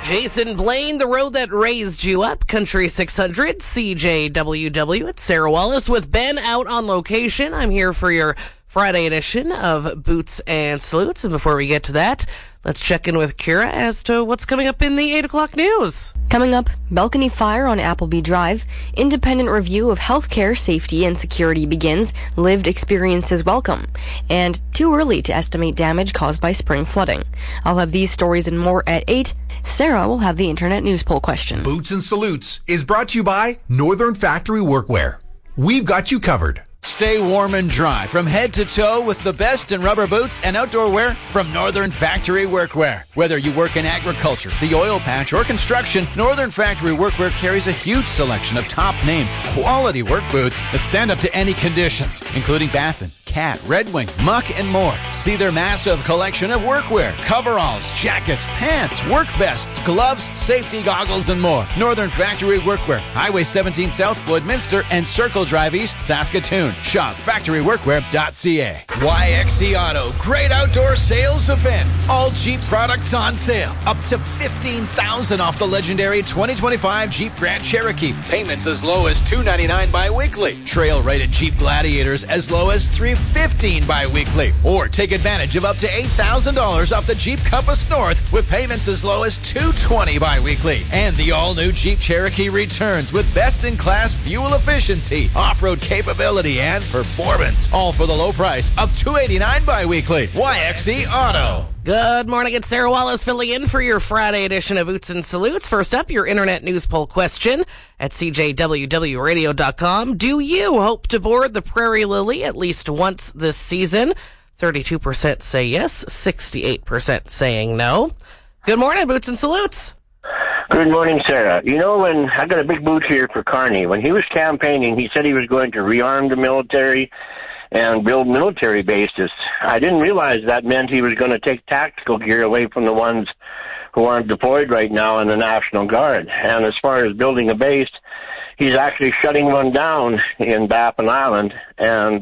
Jason Blaine, The Road That Raised You Up, Country 600, CJWW. It's Sarah Wallace with Ben out on location. I'm here for your Friday edition of Boots and Salutes. And before we get to that, let's check in with Kira as to what's coming up in the 8 o'clock news. Coming up, balcony fire on Appleby Drive, independent review of healthcare safety and security begins, lived experiences welcome, and too early to estimate damage caused by spring flooding. I'll have these stories and more at 8. Sarah will have the Internet News Poll question. Boots and Salutes is brought to you by Northern Factory Workwear. We've got you covered. Stay warm and dry from head to toe with the best in rubber boots and outdoor wear from Northern Factory Workwear. Whether you work in agriculture, the oil patch, or construction, Northern Factory Workwear carries a huge selection of top-name, quality work boots that stand up to any conditions, including Baffin, Cat, Red Wing, Muck, and more. See their massive collection of workwear, coveralls, jackets, pants, work vests, gloves, safety goggles, and more. Northern Factory Workwear, Highway 17 South, Woodminster, and Circle Drive East, Saskatoon. Shop factoryworkwear.ca. YXC Auto, great outdoor sales event. All Jeep products on sale. Up to $15,000 off the legendary 2025 Jeep Grand Cherokee. Payments as low as $299 bi-weekly. Trail-rated Jeep Gladiators as low as $315 bi-weekly. Or take advantage of up to $8,000 off the Jeep Compass North with payments as low as $220 bi-weekly. And the all-new Jeep Cherokee returns with best-in-class fuel efficiency, off-road capability, and performance. All for the low price of $289 bi-weekly. YXC Auto. Good morning, it's Sarah Wallace filling in for your Friday edition of Boots and Salutes. First up, your Internet News Poll question at CJWWRadio.com. Do you hope to board the Prairie Lily at least once this season? 32% say yes, 68% saying no. Good morning, Boots and Salutes. Good morning, Sarah. You know, when I got a big boot here for Carney, when he was campaigning, he said he was going to rearm the military and build military bases. I didn't realize that meant he was going to take tactical gear away from the ones who aren't deployed right now in the National Guard. And as far as building a base, he's actually shutting one down in Baffin Island, and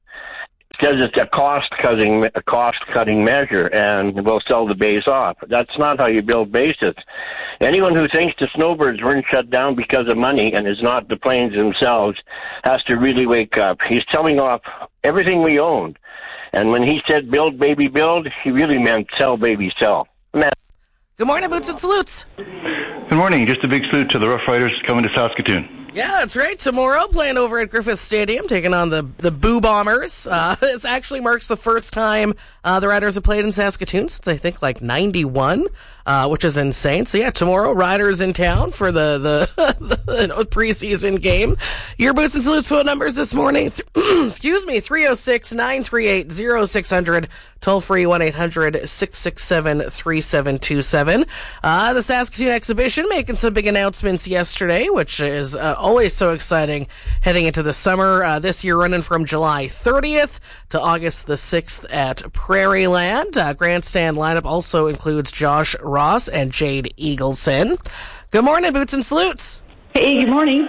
says it's a cost-cutting measure, and will sell the base off. That's not how you build bases. Anyone who thinks the snowbirds weren't shut down because of money and is not the planes themselves has to really wake up. He's selling off everything we own. And when he said build, baby, build, he really meant sell, baby, sell. Man. Good morning, Boots and Salutes. Good morning. Just a big salute to the Rough Riders coming to Saskatoon. Yeah, that's right. Tomorrow, playing over at Griffith Stadium, taking on the Boo Bombers. This actually marks the first time the Riders have played in Saskatoon since, I think, like 91, which is insane. So, yeah, tomorrow, Riders in town for the preseason game. Your Boots and Salutes phone numbers this morning, excuse me, 306-938-0600, toll-free 1-800-667-3727. The Saskatoon Exhibition making some big announcements yesterday, which is always so exciting heading into the summer. This year running from July 30th to August the 6th at Prairie Land. Grandstand lineup also includes Josh Ross and Jade Eagleson. Good morning, Boots and Salutes. Hey, good morning.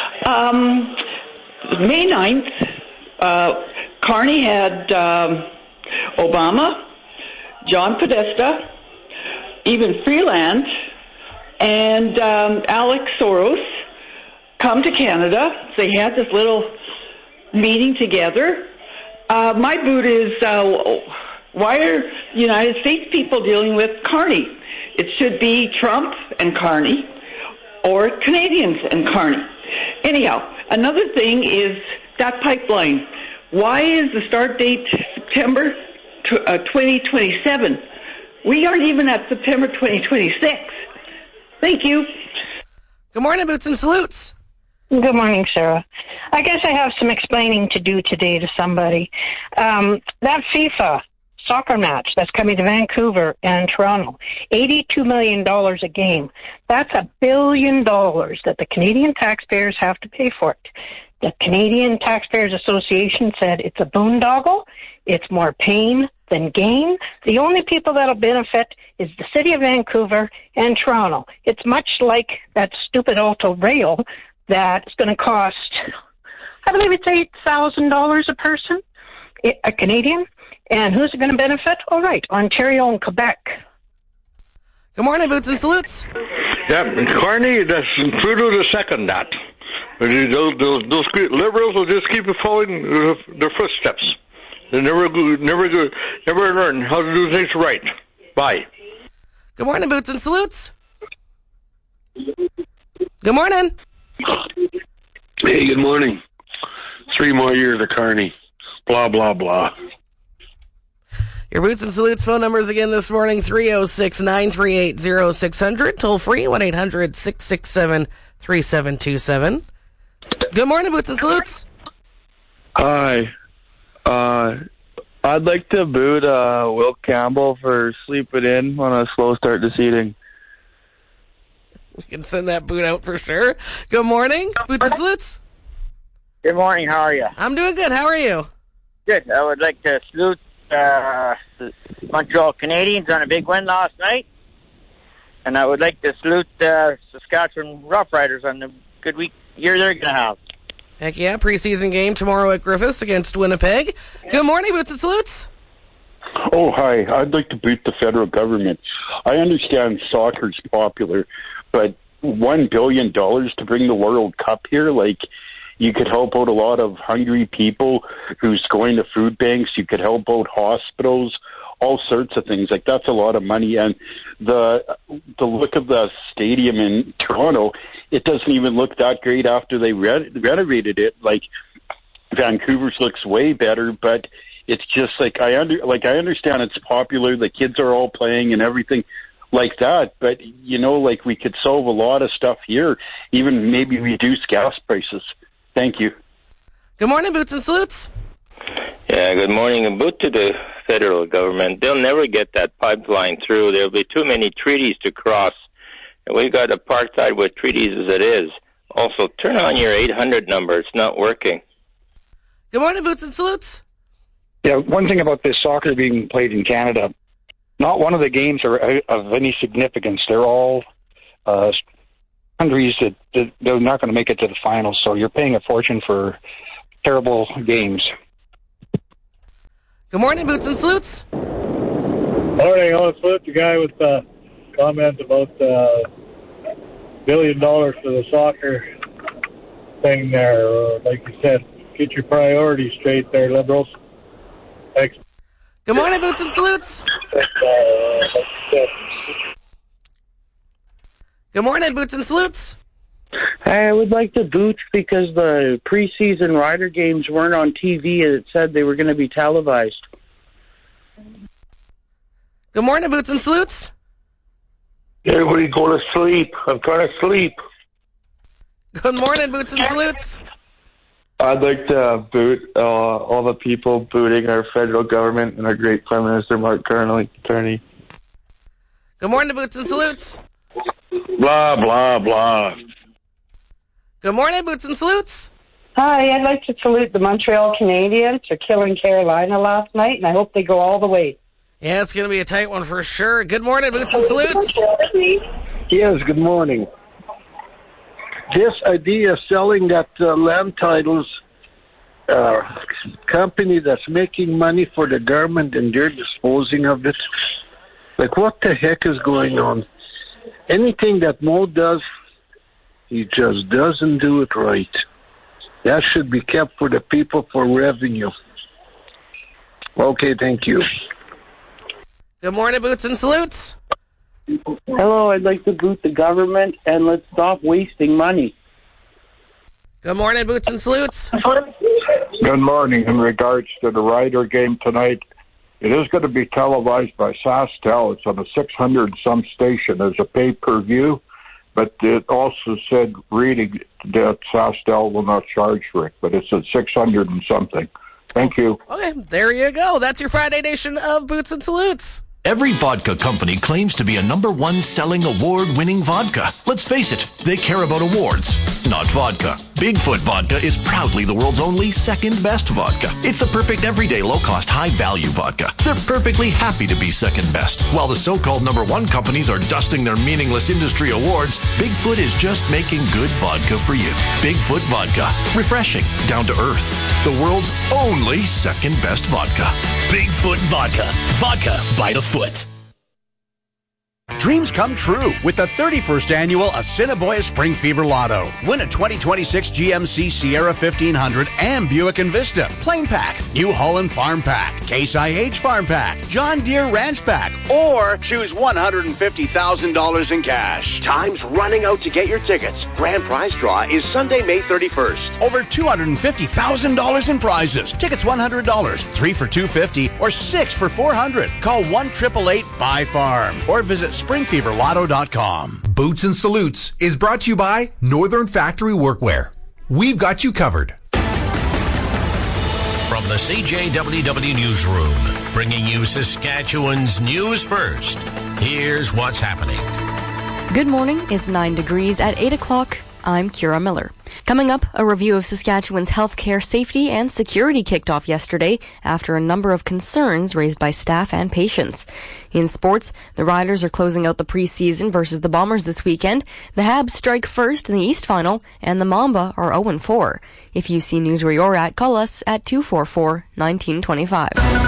May 9th, Carney had Obama, John Podesta, even Freeland, and Alex Soros come to Canada. They had this little meeting together. My boot is, why are United States people dealing with Carney? It should be Trump and Carney, or Canadians and Carney. Anyhow, another thing is that pipeline. Why is the start date September 2027? We aren't even at September 2026. Thank you. Good morning, Boots and Salutes. Good morning, Sarah. I guess I have some explaining to do today to somebody. That FIFA soccer match that's coming to Vancouver and Toronto, $82 million a game. That's $1 billion that the Canadian taxpayers have to pay for it. The Canadian Taxpayers Association said it's a boondoggle. It's more pain than gain. The only people that'll benefit is the city of Vancouver and Toronto. It's much like that stupid Alto Rail that's going to cost, I believe it's $8,000 a person, a Canadian. And who's it going to benefit? All right, Ontario and Quebec. Good morning, Boots and Salutes. Yeah, Carney, that's Trudeau to second that. Those Liberals will just keep following their footsteps. They never learn how to do things right. Bye. Good morning, Boots and Salutes. Good morning. Hey, good morning. 3 more years of Carney. Blah, blah, blah. Your Boots and Salutes phone numbers again this morning, 306-938-0600. Toll free, 1-800-667-3727. Good morning, Boots and Salutes. Hi. I'd like to boot Will Campbell for sleeping in on a slow start to seating. We can send that boot out for sure. Good morning, Boots and Salutes. Good morning, how are you? I'm doing good. How are you? Good. I would like to salute the Montreal Canadiens on a big win last night. And I would like to salute the Saskatchewan Roughriders on the good year they're going to have. Heck yeah, preseason game tomorrow at Griffiths against Winnipeg. Good morning, Boots and Salutes. Oh, hi. I'd like to boot the federal government. I understand soccer's popular, but $1 billion to bring the World Cup here, like, you could help out a lot of hungry people who's going to food banks. You could help out hospitals, all sorts of things. Like, that's a lot of money. And the look of the stadium in Toronto, it doesn't even look that great after they renovated it. Like, Vancouver's looks way better, but it's just like I understand it's popular. The kids are all playing and everything like that. But, you know, like, we could solve a lot of stuff here, even maybe reduce gas prices. Thank you. Good morning, Boots and Salutes. Yeah, good morning. A boot to the federal government. They'll never get that pipeline through. There'll be too many treaties to cross. And we've got apartheid with treaties as it is. Also, turn on your 800 number. It's not working. Good morning, Boots and Salutes. Yeah, one thing about this soccer being played in Canada, not one of the games are of any significance. They're all countries that they're not going to make it to the finals, so you're paying a fortune for terrible games. Good morning, Boots and Salutes. Morning. I want to salute the guy with the comment about $1 billion for the soccer thing there. Like you said, get your priorities straight there, Liberals. Thanks. Good morning, Boots and Salutes. Good morning, Boots and Salutes. I would like to boot because the preseason Rider games weren't on TV and it said they were going to be televised. Good morning, Boots and Salutes. Everybody go to sleep. I'm trying to sleep. Good morning, Boots and Salutes. I'd like to boot all the people booting our federal government and our great Prime Minister, Mark Carney. Good morning, Boots and Salutes. Blah, blah, blah. Good morning, Boots and Salutes. Hi, I'd like to salute the Montreal Canadiens for killing Carolina last night, and I hope they go all the way. Yeah, it's going to be a tight one for sure. Good morning, Boots and Salutes. Yes, good morning. This idea of selling that land titles company that's making money for the government and they're disposing of it, like, what the heck is going on? Anything that Mo does, he just doesn't do it right. That should be kept for the people for revenue. Okay, thank you. Good morning, Boots and Salutes. Hello, I'd like to boot the government and let's stop wasting money. Good morning, Boots and Salutes. Good morning. In regards to the Rider game tonight, it is going to be televised by SaskTel. It's on a 600-some station as a pay-per-view, but it also said reading that SaskTel will not charge for it, but it's at 600 and something. Thank you. Okay, there you go. That's your Friday edition of Boots and Salutes. Every vodka company claims to be a #1 selling award-winning vodka. Let's face it, they care about awards, not vodka. Bigfoot Vodka is proudly the world's only second-best vodka. It's the perfect everyday, low-cost, high-value vodka. They're perfectly happy to be second-best. While the so-called #1 companies are dusting their meaningless industry awards, Bigfoot is just making good vodka for you. Bigfoot Vodka. Refreshing, down to earth. The world's only second-best vodka. Bigfoot Vodka. Vodka by the foot. Dreams come true with the 31st annual Assiniboia Spring Fever Lotto. Win a 2026 GMC Sierra 1500 and Buick Envista Plain Pack, New Holland Farm Pack, Case IH Farm Pack, John Deere Ranch Pack, or choose $150,000 in cash. Time's running out to get your tickets. Grand prize draw is Sunday, May 31st. Over $250,000 in prizes. Tickets $100, 3 for $250, or 6 for $400. Call 1-888-BUY-FARM or visit SpringFeverLotto.com. Boots and Salutes is brought to you by Northern Factory Workwear. We've got you covered. From the CJWW Newsroom, bringing you Saskatchewan's news first. Here's what's happening. Good morning. It's 9 degrees at 8 o'clock. I'm Kira Miller. Coming up, a review of Saskatchewan's healthcare safety and security kicked off yesterday after a number of concerns raised by staff and patients. In sports, the Riders are closing out the preseason versus the Bombers this weekend. The Habs strike first in the East Final, and the Mamba are 0-4. If you see news where you're at, call us at 244-1925.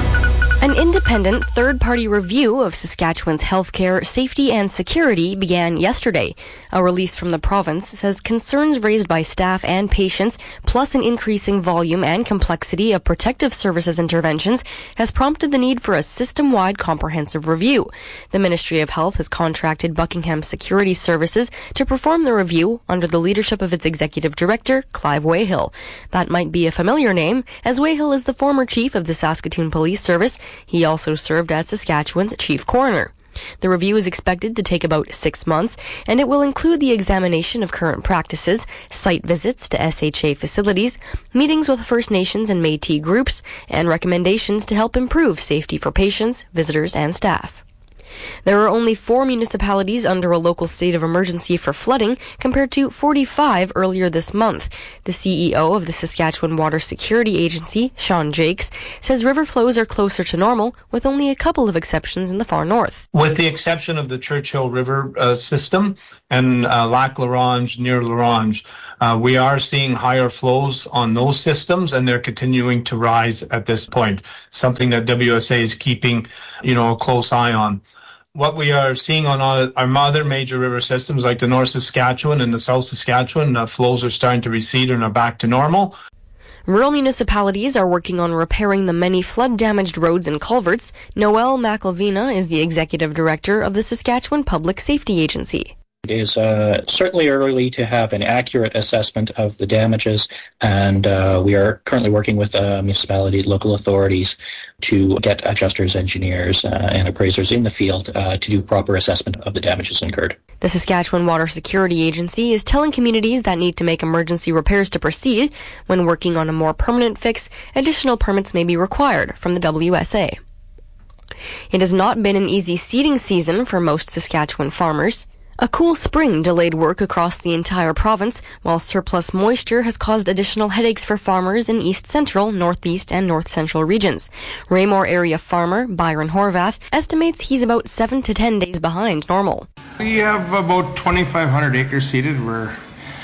An independent third-party review of Saskatchewan's healthcare, safety, and security began yesterday. A release from the province says concerns raised by staff and patients, plus an increasing volume and complexity of protective services interventions, has prompted the need for a system-wide comprehensive review. The Ministry of Health has contracted Buckingham Security Services to perform the review under the leadership of its executive director, Clive Wayhill. That might be a familiar name, as Wayhill is the former chief of the Saskatoon Police Service. He also served as Saskatchewan's chief coroner. The review is expected to take about 6 months, and it will include the examination of current practices, site visits to SHA facilities, meetings with First Nations and Métis groups, and recommendations to help improve safety for patients, visitors, and staff. There are only 4 municipalities under a local state of emergency for flooding, compared to 45 earlier this month. The CEO of the Saskatchewan Water Security Agency, Sean Jakes, says river flows are closer to normal, with only a couple of exceptions in the far north. With the exception of the Churchill River system and Lac La Ronge, near La Ronge, we are seeing higher flows on those systems, and they're continuing to rise at this point, something that WSA is keeping, a close eye on. What we are seeing on our other major river systems, like the North Saskatchewan and the South Saskatchewan, flows are starting to recede and are back to normal. Rural municipalities are working on repairing the many flood-damaged roads and culverts. Noel McLavina is the executive director of the Saskatchewan Public Safety Agency. It is certainly early to have an accurate assessment of the damages, and we are currently working with municipality, local authorities to get adjusters, engineers, and appraisers in the field to do proper assessment of the damages incurred. The Saskatchewan Water Security Agency is telling communities that need to make emergency repairs to proceed. When working on a more permanent fix, additional permits may be required from the WSA. It has not been an easy seeding season for most Saskatchewan farmers. A cool spring delayed work across the entire province, while surplus moisture has caused additional headaches for farmers in East Central, Northeast, and North Central regions. Raymore area farmer Byron Horvath estimates he's about 7 to 10 days behind normal. We have about 2,500 acres seeded. We're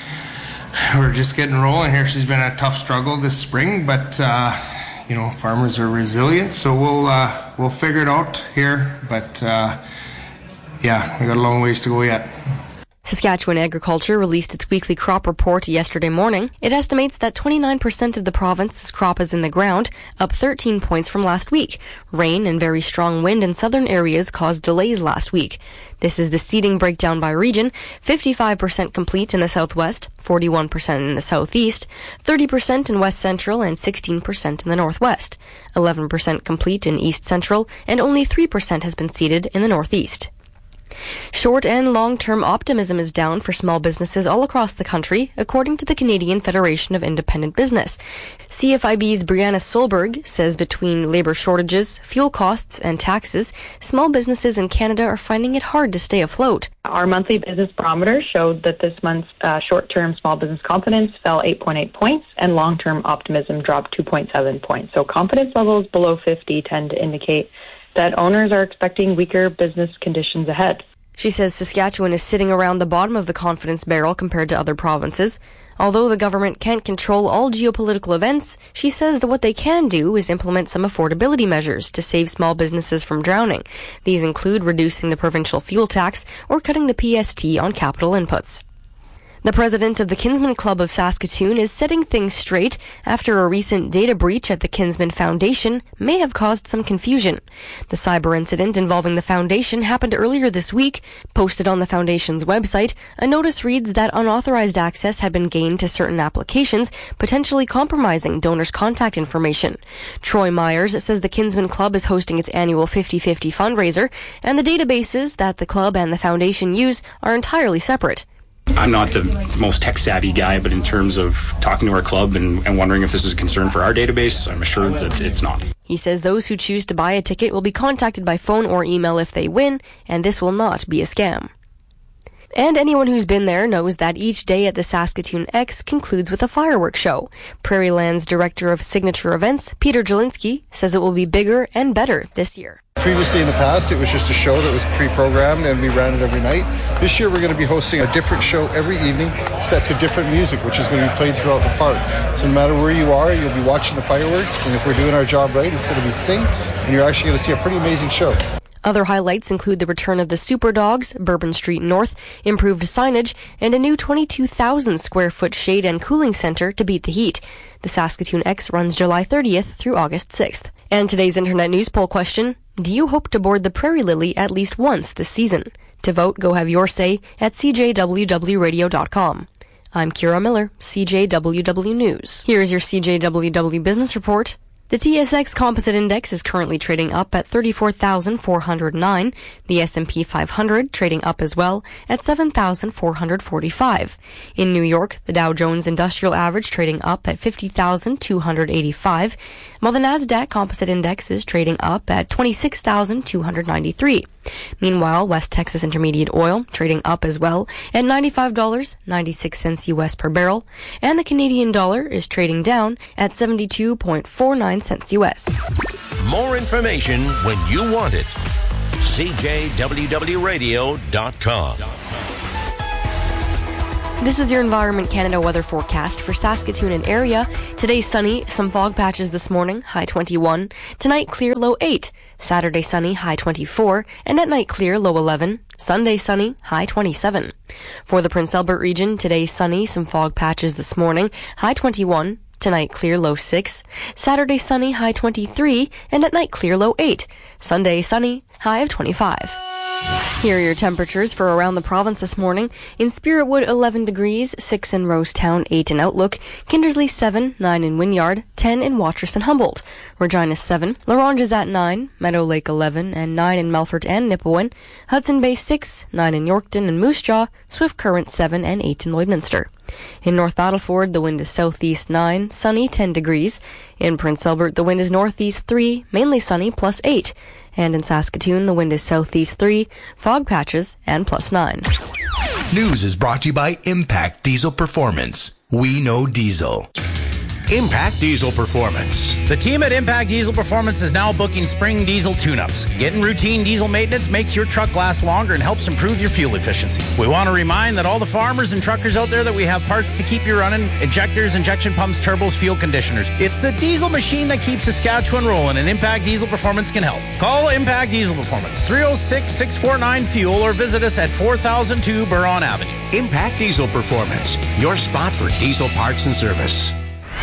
just getting rolling here. She's been a tough struggle this spring, but farmers are resilient, so we'll figure it out here. But yeah, we got a long ways to go yet. Saskatchewan Agriculture released its weekly crop report yesterday morning. It estimates that 29% of the province's crop is in the ground, up 13 points from last week. Rain and very strong wind in southern areas caused delays last week. This is the seeding breakdown by region: 55% complete in the southwest, 41% in the southeast, 30% in west central, and 16% in the northwest. 11% complete in east central, and only 3% has been seeded in the northeast. Short and long-term optimism is down for small businesses all across the country, according to the Canadian Federation of Independent Business. CFIB's Brianna Solberg says between labour shortages, fuel costs, and taxes, small businesses in Canada are finding it hard to stay afloat. Our monthly business barometer showed that this month's short-term small business confidence fell 8.8 points and long-term optimism dropped 2.7 points. So confidence levels below 50 tend to indicate that owners are expecting weaker business conditions ahead. She says Saskatchewan is sitting around the bottom of the confidence barrel compared to other provinces. Although the government can't control all geopolitical events, she says that what they can do is implement some affordability measures to save small businesses from drowning. These include reducing the provincial fuel tax or cutting the PST on capital inputs. The president of the Kinsman Club of Saskatoon is setting things straight after a recent data breach at the Kinsman Foundation may have caused some confusion. The cyber incident involving the foundation happened earlier this week. Posted on the foundation's website, a notice reads that unauthorized access had been gained to certain applications, potentially compromising donors' contact information. Troy Myers says the Kinsman Club is hosting its annual 50-50 fundraiser, and the databases that the club and the foundation use are entirely separate. I'm not the most tech-savvy guy, but in terms of talking to our club and wondering if this is a concern for our database, I'm assured that it's not. He says those who choose to buy a ticket will be contacted by phone or email if they win, and this will not be a scam. And anyone who's been there knows that each day at the Saskatoon X concludes with a fireworks show. Prairie Land's director of signature events, Peter Jelinski, says it will be bigger and better this year. Previously in the past, it was just a show that was pre-programmed and we ran it every night. This year we're going to be hosting a different show every evening set to different music, which is going to be played throughout the park. So no matter where you are, you'll be watching the fireworks, and if we're doing our job right, it's going to be synced, and you're actually going to see a pretty amazing show. Other highlights include the return of the Super Dogs, Bourbon Street North, improved signage, and a new 22,000 square foot shade and cooling center to beat the heat. The Saskatoon X runs July 30th through August 6th. And today's Internet News Poll question, do you hope to board the Prairie Lily at least once this season? To vote, go have your say at cjwwradio.com. I'm Kira Miller, CJWW News. Here's your CJWW Business Report. The TSX Composite Index is currently trading up at 34,409. The S&P 500 trading up as well at 7,445. In New York, the Dow Jones Industrial Average trading up at 50,285, while the Nasdaq Composite Index is trading up at 26,293. Meanwhile, West Texas Intermediate Oil trading up as well at $95.96 U.S. per barrel, and the Canadian dollar is trading down at 72.49 cents U.S. More information when you want it. CJWWRadio.com. This is your Environment Canada weather forecast for Saskatoon and area. Today sunny, some fog patches this morning, high 21. Tonight clear, low 8. Saturday sunny, high 24. And at night clear, low 11. Sunday sunny, high 27. For the Prince Albert region, today sunny, some fog patches this morning, high 21. Tonight clear, low 6. Saturday sunny, high 23. And at night clear, low 8. Sunday sunny, high of 25. Here are your temperatures for around the province this morning. In Spiritwood, 11 degrees, 6 in Rosetown, 8 in Outlook, Kindersley 7, 9 in Wynyard, 10 in Watrous and Humboldt, Regina 7, La Ronge is at 9, Meadow Lake 11, and 9 in Melfort and Nipawin, Hudson Bay 6, 9 in Yorkton and Moose Jaw, Swift Current 7, and 8 in Lloydminster. In North Battleford, the wind is southeast 9, sunny 10 degrees. In Prince Albert, the wind is northeast 3, mainly sunny, plus 8. And in Saskatoon, the wind is southeast 3, fog patches, and plus 9. News is brought to you by Impact Diesel Performance. We know diesel. Impact Diesel Performance. The team at Impact Diesel Performance is now booking spring diesel tune-ups. Getting routine diesel maintenance makes your truck last longer and helps improve your fuel efficiency. We want to remind that all the farmers and truckers out there that we have parts to keep you running: injectors, injection pumps, turbos, fuel conditioners. It's the diesel machine that keeps Saskatchewan rolling, and Impact Diesel Performance can help. Call Impact Diesel Performance, 306-649-FUEL, or visit us at 4002 Buron Avenue. Impact Diesel Performance, your spot for diesel parts and service.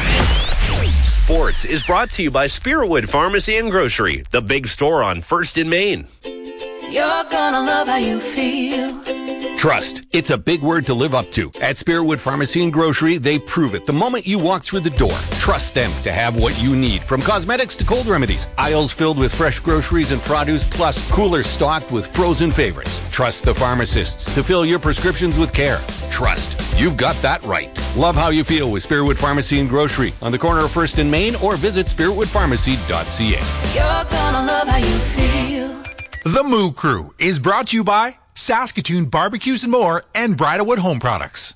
Sports is brought to you by Spiritwood Pharmacy and Grocery, the big store on 1st in Main. You're gonna love how you feel. Trust. It's a big word to live up to. At Spiritwood Pharmacy and Grocery, they prove it the moment you walk through the door. Trust them to have what you need, from cosmetics to cold remedies. Aisles filled with fresh groceries and produce, plus coolers stocked with frozen favorites. Trust the pharmacists to fill your prescriptions with care. Trust. You've got that right. Love how you feel with Spiritwood Pharmacy and Grocery on the corner of 1st and Main, or visit spiritwoodpharmacy.ca. You're gonna love how you feel. The Moo Crew is brought to you by Saskatoon Barbecues and More and Bridalwood Home Products.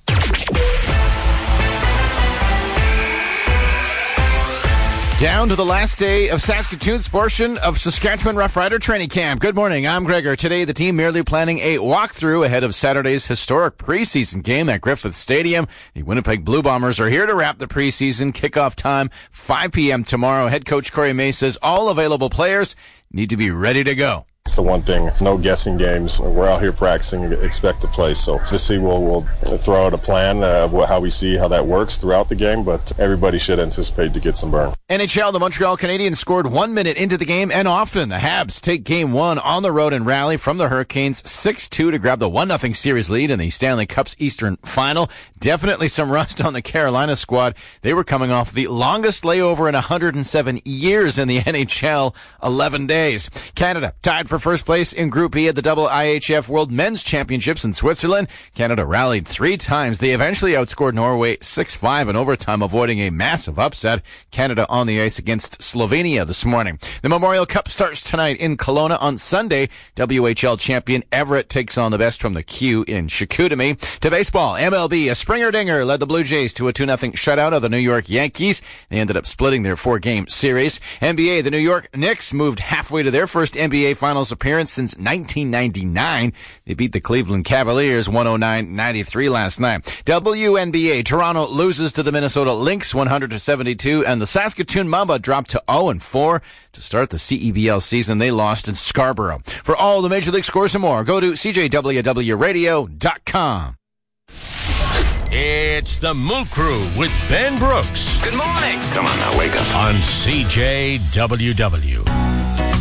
Down to the last day of Saskatoon's portion of Saskatchewan Roughrider training camp. Good morning, I'm Gregor. Today, the team merely planning a walkthrough ahead of Saturday's historic preseason game at Griffith Stadium. The Winnipeg Blue Bombers are here to wrap the preseason. Kickoff time, 5 p.m. tomorrow. Head coach Corey May says all available players need to be ready to go. It's the one thing, no guessing games. We're out here practicing, expect to play. So obviously we'll throw out a plan of how we see how that works throughout the game, but everybody should anticipate to get some burn. NHL, the Montreal Canadiens scored 1 minute into the game, and often the Habs take game one on the road and rally from the Hurricanes 6-2 to grab the 1-0 series lead in the Stanley Cup's Eastern Final. Definitely some rust on the Carolina squad. They were coming off the longest layover in 107 years in the NHL, 11 days. Canada tied for first place in Group E at the double IHF World Men's Championships in Switzerland. Canada rallied 3 times. They eventually outscored Norway 6-5 in overtime, avoiding a massive upset. Canada on the ice against Slovenia this morning. The Memorial Cup starts tonight in Kelowna. On Sunday, WHL champion Everett takes on the best from the Q in Chicoutimi. To baseball, MLB, a Springer Dinger led the Blue Jays to a 2-0 shutout of the New York Yankees. They ended up splitting their 4-game series. NBA, the New York Knicks moved halfway to their first NBA Finals appearance since 1999. They beat the Cleveland Cavaliers 109-93 last night. WNBA, Toronto loses to the Minnesota Lynx 100-72, and the Saskatoon Mamba dropped to 0-4 to start the CEBL season. They lost in Scarborough. For all the Major League scores and more, go to CJWWRadio.com. It's the Moo Crew with Ben Brooks. Good morning. Come on now, wake up. On CJWW.